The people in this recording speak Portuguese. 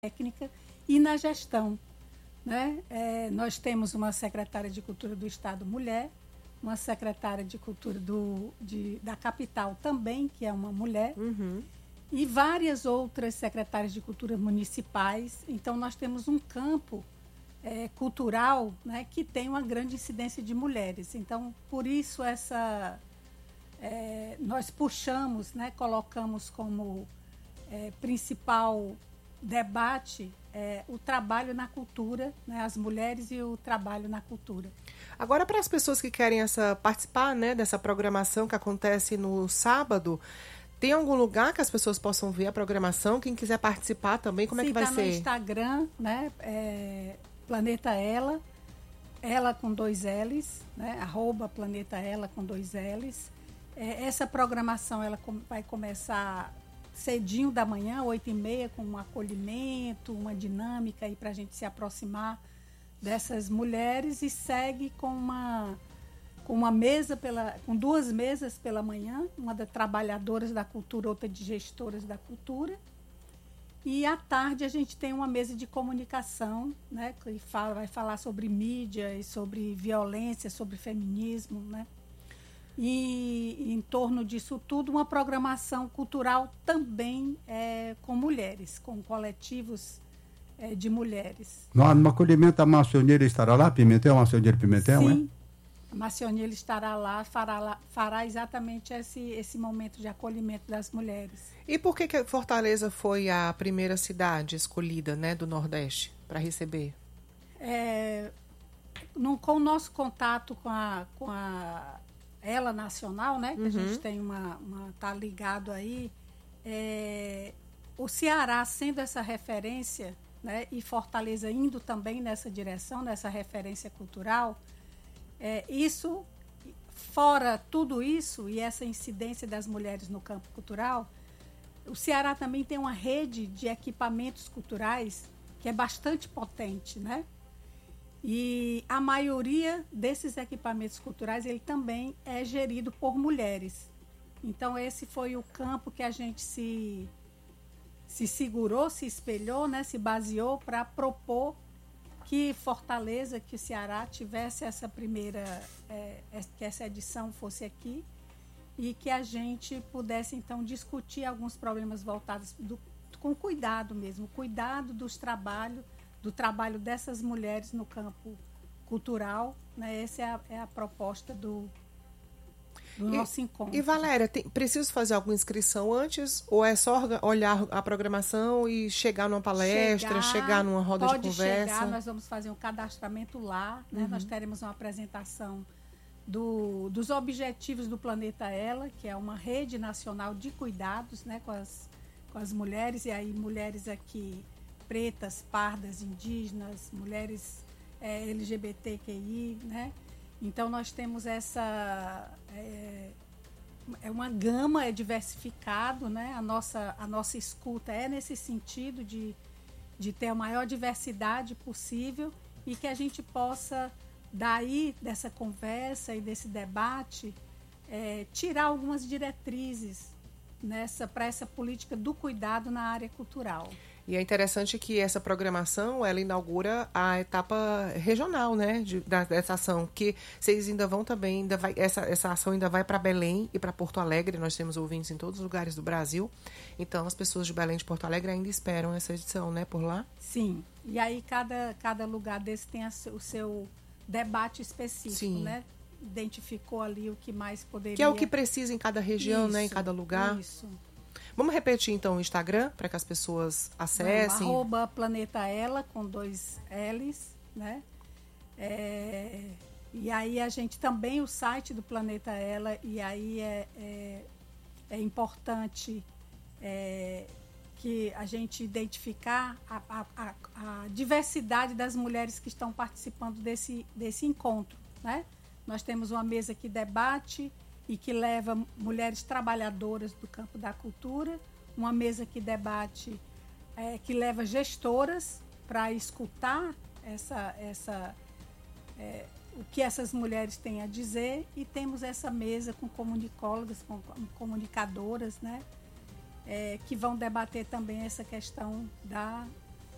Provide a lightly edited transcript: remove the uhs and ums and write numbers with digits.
técnica e na gestão, né? Nós temos uma secretária de Cultura do Estado mulher, uma secretária de Cultura da capital também, que é uma mulher, e várias outras secretárias de Cultura municipais. Então, nós temos um campo cultural, né, que tem uma grande incidência de mulheres. Então, por isso, nós puxamos, né, colocamos como principal debate o trabalho na cultura, né, as mulheres e o trabalho na cultura. Agora, para as pessoas que querem participar, né, dessa programação que acontece no sábado, tem algum lugar que as pessoas possam ver a programação? Quem quiser participar também, como é que vai ser? Sim, está no Instagram, né, Planeta Ela, ela com 2 L's, né, @Planeta Ela com 2 L's. Essa programação ela vai começar cedinho da manhã, 8h30, com um acolhimento, uma dinâmica para a gente se aproximar dessas mulheres, e segue com uma mesa, com 2 mesas pela manhã, uma de trabalhadoras da cultura, outra de gestoras da cultura. E à tarde a gente tem uma mesa de comunicação, né, que vai falar sobre mídia e sobre violência, sobre feminismo, né? E em torno disso tudo, uma programação cultural também com mulheres, com coletivos de mulheres. No acolhimento, a Marcioneira estará lá, Pimentel, Marcioneira Pimentel, Sim, a Marcioneira estará lá, fará exatamente esse momento de acolhimento das mulheres. E por que Fortaleza foi a primeira cidade escolhida, né, do Nordeste para receber? Com o nosso contato com a Ela Nacional, né, que a gente tem tá ligado aí, o Ceará sendo essa referência, né, e Fortaleza indo também nessa direção, nessa referência cultural, isso, fora tudo isso e essa incidência das mulheres no campo cultural, o Ceará também tem uma rede de equipamentos culturais que é bastante potente, né? E a maioria desses equipamentos culturais, ele também é gerido por mulheres. Então, esse foi o campo que a gente se segurou, se espelhou, né, se baseou para propor que Fortaleza, que o Ceará tivesse essa que essa edição fosse aqui, e que a gente pudesse, então, discutir alguns problemas voltados com cuidado mesmo, cuidado do trabalho dessas mulheres no campo cultural, né? Essa é a proposta do nosso encontro. E Valéria, preciso fazer alguma inscrição antes, ou é só olhar a programação e chegar numa palestra, chegar numa roda de conversa? Nós vamos fazer um cadastramento lá, né? Nós teremos uma apresentação dos objetivos do Planeta Ela, que é uma rede nacional de cuidados, né, com as mulheres, e aí mulheres aqui pretas, pardas, indígenas, mulheres LGBTQI, né? Então, nós temos uma gama, diversificado, né? A nossa escuta nesse sentido de ter a maior diversidade possível, e que a gente possa, daí, dessa conversa e desse debate, tirar algumas diretrizes para essa política do cuidado na área cultural. E é interessante que essa programação, ela inaugura a etapa regional, né, dessa ação, que vocês ainda vão também, essa ação ainda vai para Belém e para Porto Alegre. Nós temos ouvintes em todos os lugares do Brasil, então as pessoas de Belém e de Porto Alegre ainda esperam essa edição, né, por lá? Sim, e aí cada lugar desse tem o seu debate específico, sim, né? Identificou ali o que mais poderia... Que é o que precisa em cada região, isso, né, em cada lugar. Isso. Vamos repetir, então, o Instagram, para que as pessoas acessem. @Planeta Ela, com 2 L's, né? E aí a gente também, o site do Planeta Ela, e aí é importante que a gente identificar a diversidade das mulheres que estão participando desse encontro, né? Nós temos uma mesa que debate e que leva mulheres trabalhadoras do campo da cultura, uma mesa que debate, que leva gestoras para escutar o que essas mulheres têm a dizer, e temos essa mesa com comunicólogas, com comunicadoras, né, que vão debater também essa questão